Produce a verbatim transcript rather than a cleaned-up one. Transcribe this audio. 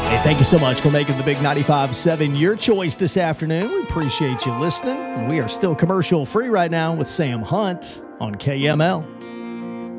Hey, thank you so much for making the Big ninety-five point seven your choice this afternoon. We appreciate you listening. And we are still commercial free right now with Sam Hunt on K M L.